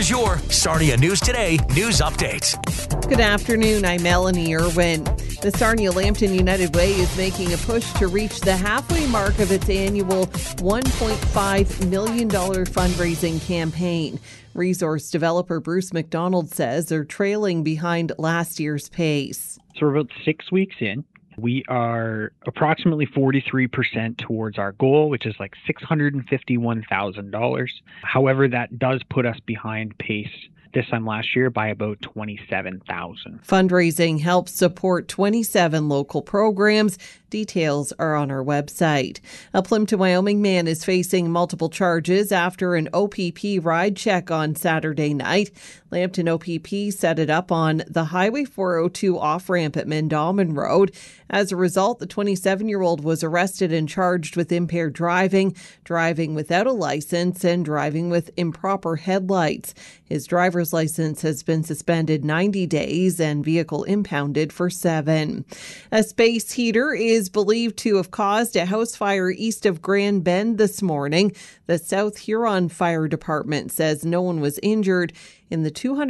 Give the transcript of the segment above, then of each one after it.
Here's your Sarnia News Today news update. Good afternoon. I'm Melanie Irwin. The Sarnia-Lambton United Way is making a push to reach the halfway mark of its annual $1.5 million fundraising campaign. Resource developer Bruce McDonald says they're trailing behind last year's pace. So we're about 6 weeks in. We are approximately 43% towards our goal, which is like $651,000. However, that does put us behind pace this time last year by about $27,000. Fundraising helps support 27 local programs. Details are on our website. A Plimpton, Wyoming man is facing multiple charges after an OPP ride check on Saturday night. Lambton OPP set it up on the Highway 402 off-ramp at Mendalman Road. As a result, the 27-year-old was arrested and charged with impaired driving, driving without a license, and driving with improper headlights. His driver's license has been suspended 90 days and vehicle impounded for 7. A space heater is believed to have caused a house fire east of Grand Bend this morning. The South Huron Fire Department says no one was injured in the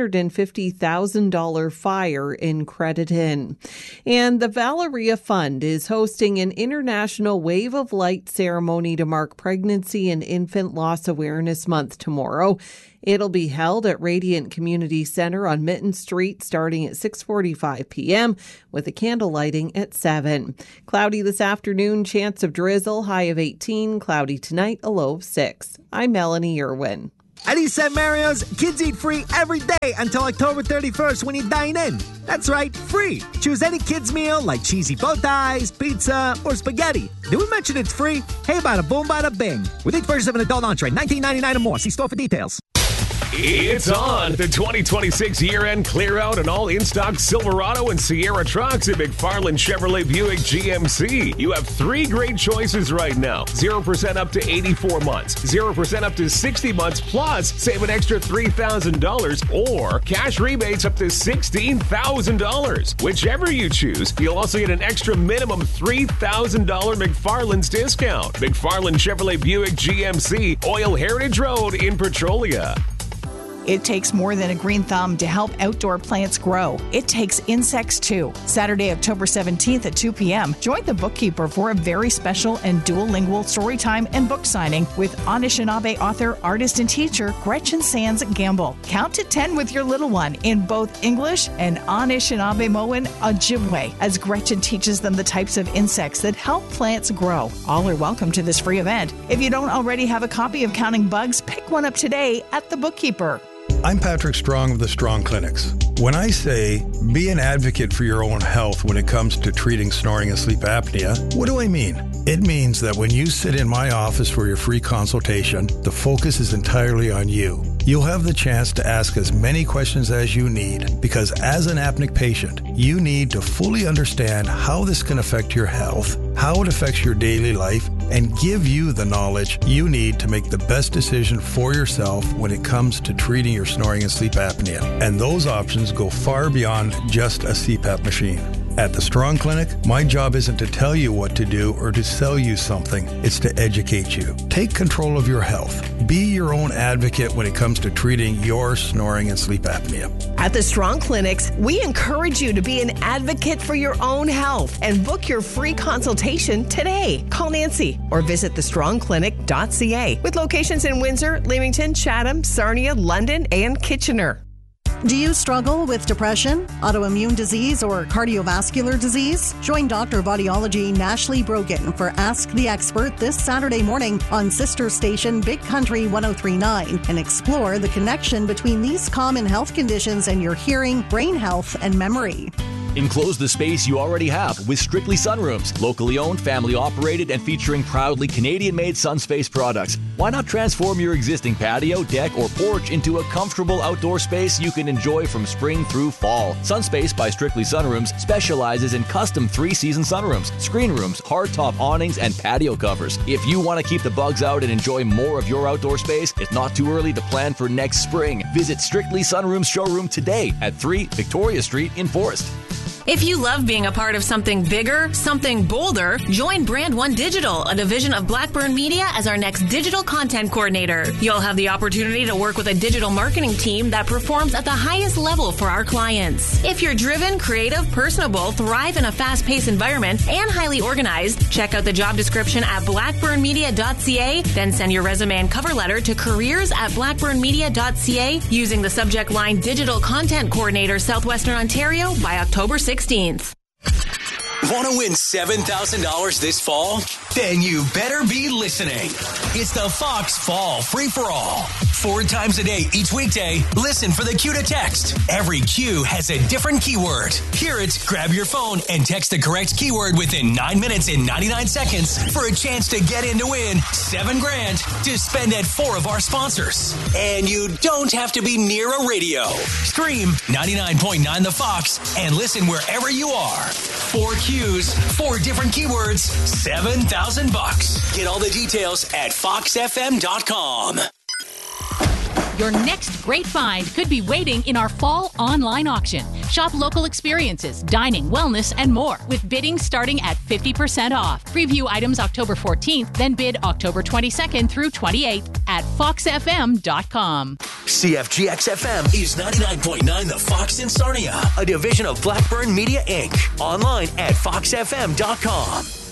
$250,000 fire in Crediton. And the Valeria Fund is hosting an International Wave of Light ceremony to mark Pregnancy and Infant Loss Awareness Month tomorrow. It'll be held at Radiant Community Center on Mitten Street starting at 6:45 p.m. with a candle lighting at 7. Cloudy this afternoon, chance of drizzle, high of 18. Cloudy tonight, a low of 6. I'm Melanie Irwin. At East St. Mario's, kids eat free every day until October 31st when you dine in. That's right, free. Choose any kids' meal like cheesy bow ties, pizza, or spaghetti. Did we mention it's free? Hey, bada boom, bada bing. With each purchase of an adult entree, $19.99 or more. See store for details. It's on. The 2026 year-end clear-out and all in-stock Silverado and Sierra trucks at McFarland Chevrolet Buick GMC. You have 3 great choices right now. 0% up to 84 months, 0% up to 60 months, plus save an extra $3,000 or cash rebates up to $16,000. Whichever you choose, you'll also get an extra minimum $3,000 McFarland's discount. McFarland Chevrolet Buick GMC, Oil Heritage Road in Petrolia. It takes more than a green thumb to help outdoor plants grow. It takes insects too. Saturday, October 17th at 2 p.m. Join the bookkeeper for a very special and dual-lingual story time and book signing with Anishinaabe author, artist, and teacher Gretchen Sands Gamble. Count to 10 with your little one in both English and Anishinaabe-Moan Ojibwe as Gretchen teaches them the types of insects that help plants grow. All are welcome to this free event. If you don't already have a copy of Counting Bugs, pick one up today at the bookkeeper. I'm Patrick Strong of the Strong Clinics. When I say be an advocate for your own health when it comes to treating snoring and sleep apnea, what do I mean? It means that when you sit in my office for your free consultation, the focus is entirely on you. You'll have the chance to ask as many questions as you need because as an apneic patient, you need to fully understand how this can affect your health, how it affects your daily life, and give you the knowledge you need to make the best decision for yourself when it comes to treating your snoring and sleep apnea. And those options go far beyond just a CPAP machine. At the Strong Clinic, my job isn't to tell you what to do or to sell you something. It's to educate you. Take control of your health. Be your own advocate when it comes to treating your snoring and sleep apnea. At the Strong Clinics, we encourage you to be an advocate for your own health and book your free consultation today. Call Nancy or visit thestrongclinic.ca with locations in Windsor, Leamington, Chatham, Sarnia, London, and Kitchener. Do you struggle with depression, autoimmune disease, or cardiovascular disease? Join Dr. of Audiology Nashley Brogan for Ask the Expert this Saturday morning on sister station Big Country 103.9 and explore the connection between these common health conditions and your hearing, brain health, and memory. Enclose the space you already have with Strictly Sunrooms, locally owned, family operated, and featuring proudly Canadian-made Sunspace products. Why not transform your existing patio, deck, or porch into a comfortable outdoor space you can enjoy from spring through fall? Sunspace by Strictly Sunrooms specializes in custom 3-season sunrooms, screen rooms, hardtop awnings, and patio covers. If you want to keep the bugs out and enjoy more of your outdoor space, it's not too early to plan for next spring. Visit Strictly Sunrooms showroom today at 3 Victoria Street in Forest. If you love being a part of something bigger, something bolder, join Brand One Digital, a division of Blackburn Media, as our next digital content coordinator. You'll have the opportunity to work with a digital marketing team that performs at the highest level for our clients. If you're driven, creative, personable, thrive in a fast-paced environment, and highly organized, check out the job description at blackburnmedia.ca, then send your resume and cover letter to careers@blackburnmedia.ca using the subject line Digital Content Coordinator, Southwestern Ontario by October 16th. Want to win $7,000 this fall? Then you better be listening. It's the Fox Fall Free-for-All. 4 times a day, each weekday, listen for the cue to text. Every cue has a different keyword. Hear it, grab your phone, and text the correct keyword within 9 minutes and 99 seconds for a chance to get in to win $7,000 to spend at 4 of our sponsors. And you don't have to be near a radio. Stream 99.9 The Fox and listen wherever you are. 4 cues, 4 different keywords, $7,000. Get all the details at foxfm.com. Your next great find could be waiting in our fall online auction. Shop local experiences, dining, wellness, and more, with bidding starting at 50% off. Preview items October 14th, then bid October 22nd through 28th at foxfm.com. CFGX-FM is 99.9 The Fox in Sarnia, a division of Blackburn Media, Inc. Online at foxfm.com.